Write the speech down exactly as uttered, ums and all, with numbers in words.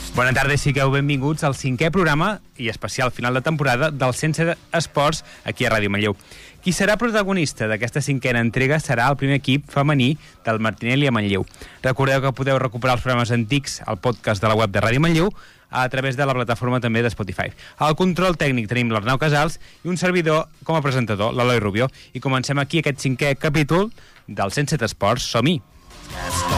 Bona tarda i sigueu benvinguts al cinquè programa i especial final de temporada del cent set Esports aquí a Ràdio Manlleu. Qui serà protagonista d'aquesta cinquena entrega serà el primer equip femení del Martinelli a Manlleu. Recordeu que podeu recuperar els programes antics al podcast de la web de Ràdio Manlleu a través de la plataforma també de Spotify. Al control tècnic tenim l'Arnau Casals i un servidor com a presentador, l'Eloi Rubio. I comencem aquí aquest cinquè capítol del cent set Esports. Som-hi!